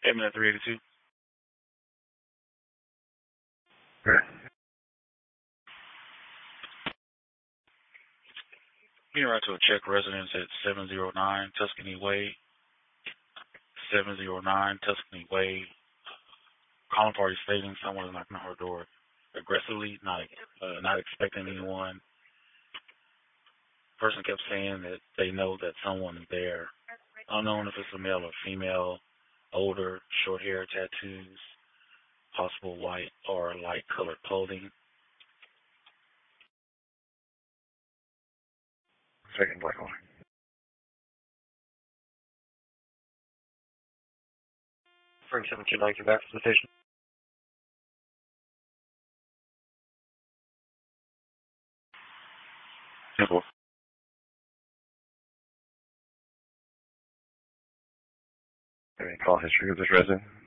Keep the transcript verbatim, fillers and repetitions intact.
Eight minute three eighty-two. Right. Getting right to a check residence at seven oh nine Tuscany Way. seven oh nine Tuscany Way. Calling party stating someone is knocking on her door aggressively, not uh, not expecting anyone. Person kept saying that they know that someone is there. Unknown if it's a male or female, older, short hair, tattoos, possible white or light colored clothing. Second black line. Bring seven two nine, back to the station. Simple. Any call history of this resident?